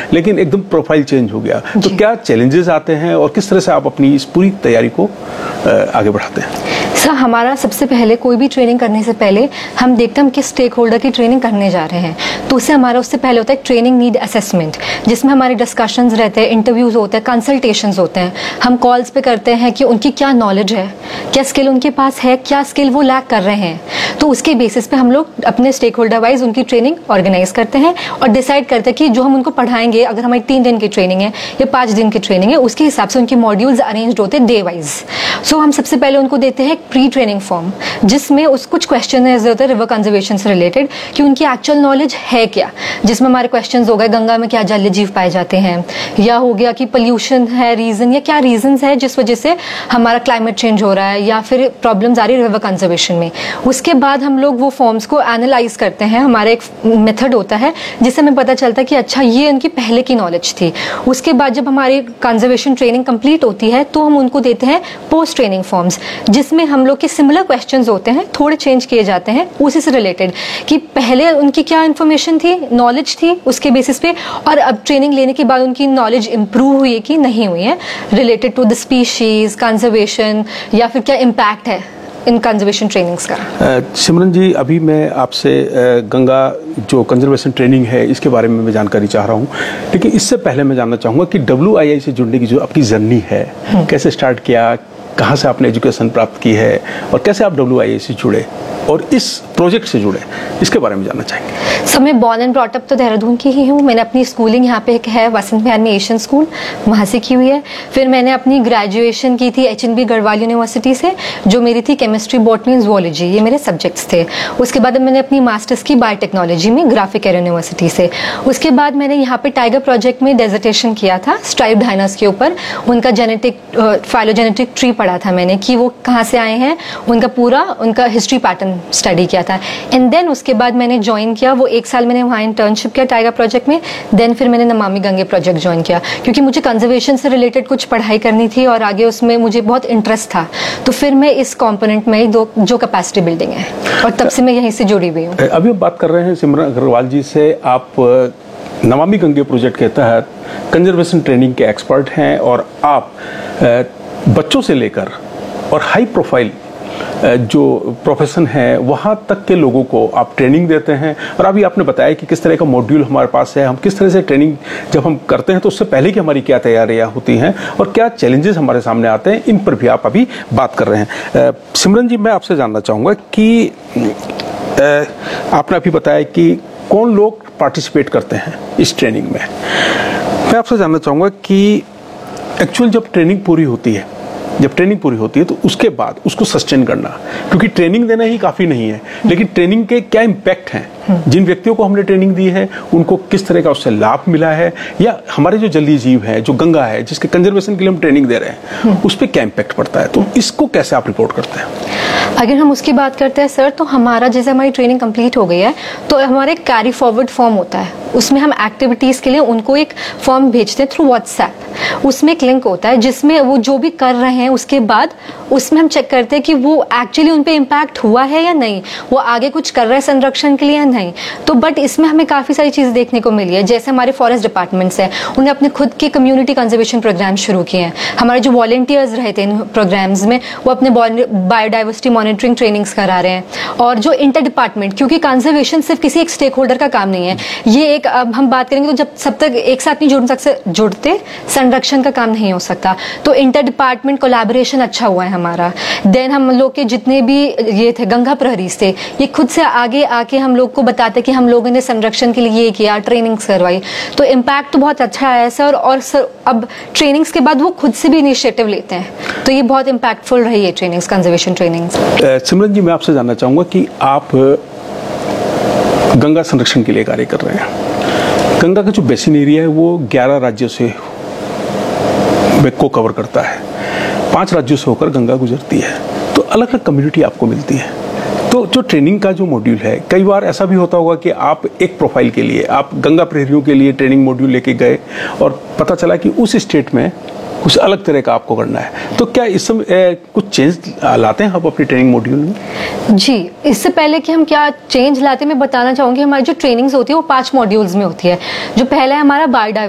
लेकिन एकदम profile change हो गया। तो क्या चैलेंजेस आते हैं और किस तरह से आप अपनी इस पूरी तैयारी को आगे बढ़ाते हैं? सर, हमारा सबसे पहले कोई भी ट्रेनिंग करने से पहले हम देखते हैं हम किस स्टेक होल्डर की ट्रेनिंग करने जा रहे हैं। तो उससे हमारा उससे पहले होता है ट्रेनिंग नीड असेसमेंट, जिसमें हमारे डिस्कशंस रहते हैं, इंटरव्यूज होते हैं, कंसल्टेशंस होते हैं। हम कॉल्स पे करते हैं कि उनकी क्या नॉलेज है, क्या स्किल उनके पास है, क्या स्किल वो लैक कर रहे हैं। तो उसके बेसिस पे हम लोग अपने स्टेक होल्डर वाइज उनकी ट्रेनिंग ऑर्गेनाइज करते हैं और डिसाइड करते हैं कि जो हम उनको पढ़ाएंगे, अगर हमारी 3 दिन की ट्रेनिंग है या 5 दिन की ट्रेनिंग है, उसके हिसाब से उनके मॉड्यूल्स अरेंज होते हैं डे वाइज। सो हम सबसे पहले उनको देते हैं प्री ट्रेनिंग फॉर्म, जिसमें कुछ क्वेश्चन होते हैं रिवर कंजर्वेशन से रिलेटेड कि उनकी एक्चुअल नॉलेज है क्या, जिसमें हमारे क्वेश्चन हो गए गंगा में क्या जलीय जीव पाए जाते हैं, या हो गया कि पोल्यूशन है रीजन, या क्या रीजन है जिस वजह से हमारा क्लाइमेट चेंज हो रहा है, या फिर प्रॉब्लम्स आ रही है रिवर कंजर्वेशन में। उसके बाद हम लोग वो फॉर्म्स को एनालाइज करते हैं। हमारा एक मेथड होता है जिससे हमें पता चलता है कि अच्छा ये उनकी पहले की नॉलेज थी। उसके बाद जब हमारी कंजर्वेशन ट्रेनिंग कंप्लीट होती है तो हम उनको देते हैं पोस्ट ट्रेनिंग फॉर्म्स, जिसमें हम लोग के सिमिलर क्वेश्चंस होते हैं, थोड़े चेंज किए जाते हैं उसी से रिलेटेड कि पहले उनकी क्या इन्फॉर्मेशन थी, नॉलेज थी, उसके बेसिस पे, और अब ट्रेनिंग लेने के बाद उनकी नॉलेज इंप्रूव हुई है कि नहीं हुई है related to the species conservation, या फिर क्या इम्पैक्ट है इन कंजर्वेशन ट्रेनिंग्स का। सिमरन जी, अभी मैं आपसे गंगा जो कंजर्वेशन ट्रेनिंग है इसके बारे में मैं जानकारी चाह रहा हूँ, लेकिन इससे पहले मैं जानना चाहूँगा कि WII से जुड़ने की जो आपकी जर्नी है, कैसे स्टार्ट किया, कहाँ से आपने एजुकेशन प्राप्त की है और कैसे आप WII से जुड़े और इस प्रोजेक्ट से जुड़े, इसके बारे में जानना चाहेंगे। सो मैं बॉर्न एंड ब्रॉट अप तो देहरादून की ही हूँ। मैंने अपनी स्कूलिंग यहाँ पे एक है वसंत विहार में एशियन स्कूल, वहाँ से की हुई है। फिर मैंने अपनी ग्रेजुएशन की थी HNB गढ़वाल यूनिवर्सिटी से, जो मेरी थी केमिस्ट्री, बॉटनी, जूलॉजी, ये मेरे सब्जेक्ट्स थे। उसके बाद मैंने अपनी मास्टर्स की बायोटेक्नोलॉजी में ग्राफिक एयर यूनिवर्सिटी से। उसके बाद मैंने यहाँ पे टाइगर प्रोजेक्ट में डेजर्टेशन किया था स्ट्राइप्ड हाइनस के ऊपर। उनका जेनेटिक फाइलोजेनेटिक ट्री पढ़ा था मैंने कि वो कहाँ से आए हैं, उनका हिस्ट्री पैटर्न स्टडी किया था। एंड देन उसके बाद मैंने ज्वाइन किया, वो 1 साल मैंने वहाँ इंटर्नशिप किया टाइगर प्रोजेक्ट में। देन फिर मैंने नमामि गंगे प्रोजेक्ट ज्वाइन किया, क्योंकि मुझे कंजर्वेशन से रिलेटेड कुछ पढ़ाई करनी थी और आगे उसमें मुझे बहुत इंटरेस्ट था। तो फिर मैं इस कॉम्पोनेंट में जो कैपेसिटी बिल्डिंग है, और तब से मैं यहीं से जुड़ी हुई हूँ। अभी हम बात कर रहे हैं सिमरन अग्रवाल जी से। आप नमामि गंगे प्रोजेक्ट के तहत कंजर्वेशन ट्रेनिंग के एक्सपर्ट हैं और आप बच्चों से लेकर और हाई प्रोफाइल जो प्रोफेशन है वहाँ तक के लोगों को आप ट्रेनिंग देते हैं। और अभी आपने बताया कि किस तरह का मॉड्यूल हमारे पास है, हम किस तरह से ट्रेनिंग जब हम करते हैं तो उससे पहले की हमारी क्या तैयारियाँ होती हैं और क्या चैलेंजेस हमारे सामने आते हैं, इन पर भी आप अभी बात कर रहे हैं। सिमरन जी, मैं आपसे जानना चाहूँगा कि आपने अभी बताया कि कौन लोग पार्टिसिपेट करते हैं इस ट्रेनिंग में। मैं आपसे जानना चाहूँगा कि एक्चुअल जब ट्रेनिंग पूरी होती है तो उसके बाद उसको सस्टेन करना, क्योंकि ट्रेनिंग देना ही काफ़ी नहीं है, लेकिन ट्रेनिंग के क्या इम्पैक्ट हैं, जिन व्यक्तियों को हमने ट्रेनिंग दी है उनको किस तरह का उससे लाभ मिला है, या हमारे जो जलीय जीव है, जो गंगा है, जिसके कंजर्वेशन के लिए हम ट्रेनिंग दे रहे हैं, उस पर क्या इम्पैक्ट पड़ता है, तो इसको कैसे आप रिपोर्ट करते हैं? अगर हम उसकी बात करते हैं सर, तो हमारा जैसे हमारी ट्रेनिंग कंप्लीट हो गई है तो हमारे कैरी फॉरवर्ड फॉर्म होता है, उसमें हम एक्टिविटीज़ के लिए उनको एक फॉर्म भेजते हैं थ्रू व्हाट्सएप। उसमें एक लिंक होता है जिसमें वो जो भी कर रहे हैं उसके बाद उसमें हम चेक करते हैं कि वो एक्चुअली उन पे इम्पैक्ट हुआ है या नहीं, वो आगे कुछ कर रहे हैं संरक्षण के लिए या नहीं। तो बट इसमें हमें काफ़ी सारी चीज़ देखने को मिली है। जैसे हमारे फॉरेस्ट डिपार्टमेंट्स हैं, उन्हें अपने खुद के कम्युनिटी कंजर्वेशन प्रोग्राम शुरू किए हैं। हमारे जो वॉलंटियर्स रहते हैं इन प्रोग्राम्स में, वो अपने बायोडाइवर्सिटी मॉनिटरिंग ट्रेनिंग्स करा रहे हैं। और जो इंटर डिपार्टमेंट, क्योंकि कंजर्वेशन सिर्फ किसी एक स्टेक होल्डर का काम नहीं है, ये एक, अब हम बात करेंगे तो जब सब तक एक साथ नहीं जुड़ते संरक्षण का काम नहीं हो सकता। तो इंटर डिपार्टमेंट कोलैबोरेशन अच्छा हुआ है हमारा। देन हम लोग के जितने भी ये थे गंगा प्रहरी थे, ये खुद से आगे आके हम लोग को बताते कि हम लोगों ने संरक्षण के लिए ये किया, ट्रेनिंग्स करवाई। तो इम्पैक्ट तो बहुत अच्छा आया सर। और सर अब ट्रेनिंग्स के बाद वो खुद से भी इनिशिएटिव लेते हैं, तो ये बहुत इम्पैक्टफुल रही है ट्रेनिंग्स, कंजर्वेशन ट्रेनिंग्स। सिमरन जी, मैं आपसे जानना चाहूँगा कि आप गंगा संरक्षण के लिए कार्य कर रहे हैं। गंगा का जो बेसिन एरिया है वो 11 राज्यों से को कवर करता है, 5 राज्यों से होकर गंगा गुजरती है, तो अलग अलग कम्युनिटी आपको मिलती है। तो जो ट्रेनिंग का जो मॉड्यूल है, कई बार ऐसा भी होता होगा कि आप एक प्रोफाइल के लिए आप गंगा प्रहरियों के लिए ट्रेनिंग मॉड्यूल लेके गए और पता चला कि उस स्टेट में कुछ अलग तरह का आपको करना है, तो क्या इस समय कुछ चेंज लाते हैं आप अपनी ट्रेनिंग मॉड्यूल में? जी, इससे पहले कि हम क्या चेंज लाते हैं, मैं बताना चाहूँगी हमारी जो ट्रेनिंग्स होती है वो 5 मॉड्यूल्स में होती है। जो पहला है हमारा बायोडाइवर्सिटी